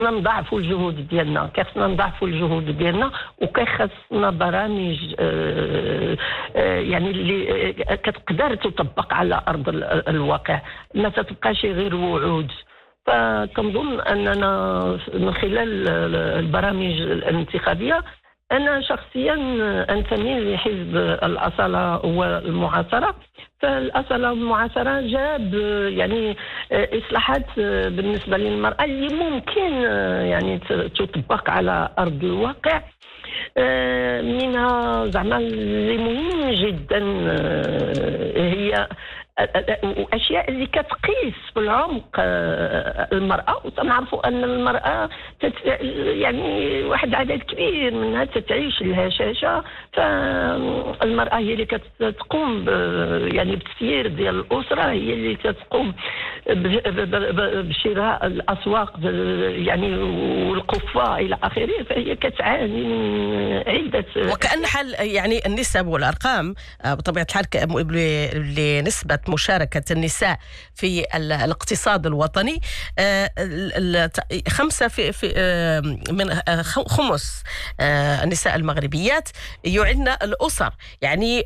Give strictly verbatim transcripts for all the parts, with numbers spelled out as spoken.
نضاعفوا الجهود ديالنا، كيخصنا نضاعفوا الجهود ديالنا وكيخصنا برامج آه آه يعني اللي آه كتقدر تطبق على ارض الواقع، ما تتبقاش غير وعود. فكنظن اننا من خلال البرامج الانتخابيه، أنا شخصيا أنتمي لحزب الأصالة والمعاصرة. فالأصالة والمعاصرة جاب يعني إصلاحات بالنسبة للمرأة اللي ممكن يعني تطبق على أرض الواقع، منها زعما اللي مهم جدا هي واشياء اللي كتقيس في العمق المراه. وتنعرفوا ان المراه تت... يعني واحد العدد كبير منها تتعيش الهشاشه. فالمراه هي اللي كتقوم ب... يعني بتسيير ديال الاسره، هي اللي كتقوم ب... ب... بشراء الاسواق يعني والقفه الى اخره. فهي كتعاني من عده، وكأن حال يعني النسب والارقام بطبيعه الحال لنسبه مشاركة النساء في الاقتصاد الوطني خمسة في, في من خمس النساء المغربيات يعلن الأسر. يعني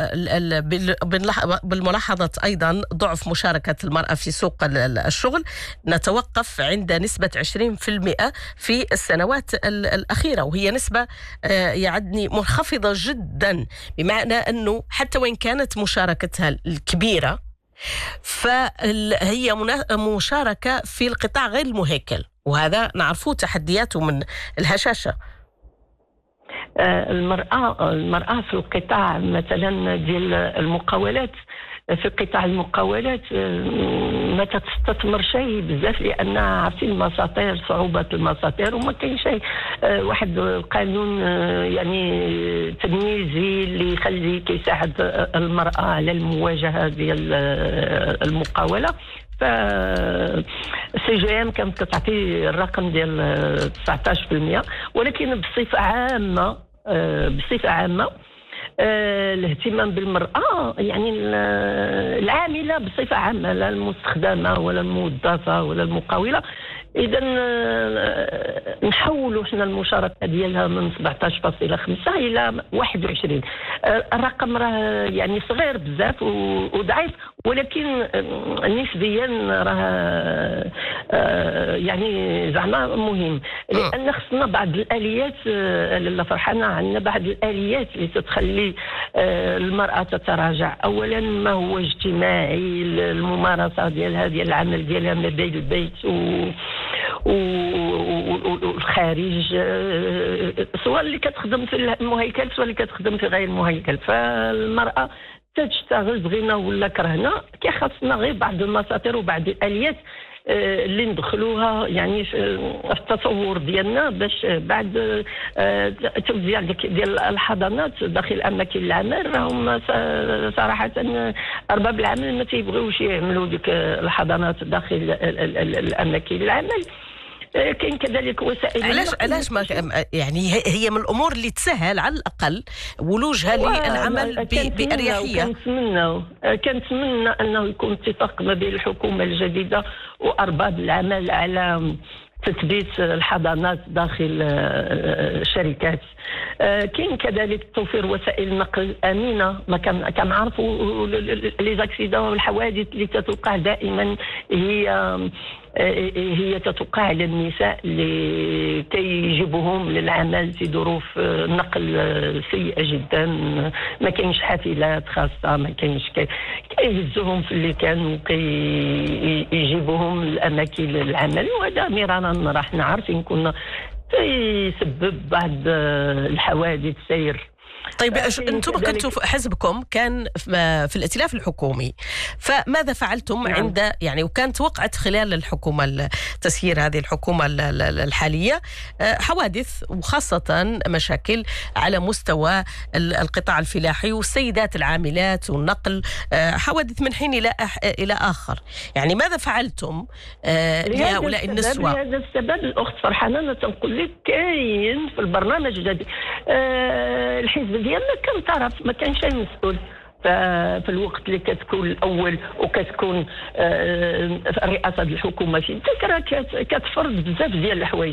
بالملاحظة أيضا ضعف مشاركة المرأة في سوق الشغل، نتوقف عند نسبة عشرين بالمئة في السنوات الأخيرة، وهي نسبة يعني منخفضة جدا، بمعنى أنه حتى وإن كانت مشاركتها الكبيرة فهي مشاركة في القطاع غير المهيكل، وهذا نعرفه تحدياته من الهشاشة. المرأة المرأة في القطاع مثلا ديال المقاولات، في قطاع المقاولات ما تستثمر شيء بزاف، لان عارفين المساطير، صعوبه المساطير، وما كاين شيء واحد القانون يعني تمييزي اللي يخلي كيساعد المراه على المواجهه ديال المقاوله. ف سي جي ام كانت كتعطي الرقم ديال تسعطاش بالمئة، ولكن بصفه عامه بصفه عامه آه، الاهتمام بالمرأة يعني العاملة بصفة عامة، لا المستخدمة ولا الموظفة ولا المقاولة. إذا نحولوا حنا المشاركة ديالها من سبعطاش فاصلة خمسة إلى واحد وعشرين. الرقم راه يعني صغير بزاف وضعيف، ولكن نسبيا راه يعني زعما مهم، لأن خصنا بعض الآليات. لاله فرحانة عندنا بعض الآليات اللي تتخلي المرأة تتراجع. أولا ما هو اجتماعي، الممارسة ديالها ديال العمل ديالها ما بين البيت و والخارج، سواء اللي كتخدم في المهيكل سواء اللي كتخدم في غير المهيكل. فالمرأة تشتغل بغينا ولا كرهنا، كيخصنا غير بعض المساطير وبعض الآليات اللي ندخلوها يعني في التصور ديالنا باش بعد توزيع ديال الحضانات داخل اماكن العمل. راهم صراحه ارباب العمل ما تيبغيوش يعملوا ديك الحضانات داخل الاماكن العمل. كاين كذلك وسائل. علاش علاش ما يعني هي من الامور اللي تسهل على الاقل ولوجها للعمل باريحيه. كنتمنى كنتمنى انه يكون اتفاق ما بين الحكومه الجديده وارباب العمل على تثبيت الحضانات داخل الشركات. كاين كذلك توفير وسائل نقل امنه. ما كنعرفوا لي زاكسيدون والحوادث اللي تتوقع دائما هي هي تتوقع على النساء اللي كيجيبوهم للعمل في ظروف نقل سيئه جدا. ما كاينش حافلات خاصه، ما كاينش كيهزوهم في اللي كانوا كيجيبوهم لاماكن العمل، وهذا مرارا راح نعرفين كنا يسبب بعض الحوادث سير. طيب انتم كنتوا حزبكم كان في الائتلاف الحكومي، فماذا فعلتم نعم. عند يعني وكانت وقعت خلال الحكومه تسيير هذه الحكومه الحاليه حوادث وخاصه مشاكل على مستوى القطاع الفلاحي والسيدات العاملات والنقل، حوادث من حين الى الى اخر. يعني ماذا فعلتم لهؤلاء النسوة؟ لهذا السبب الاخت فرحانه انا تنقول لك كاين في البرنامج الجديد الحزب ديالنا كان طرف، ما كانش مسؤول. في الوقت اللي كتكون الاول وكتكون رئاسه الحكومه في الذكرى كتفرض بزاف ديال الحوايج.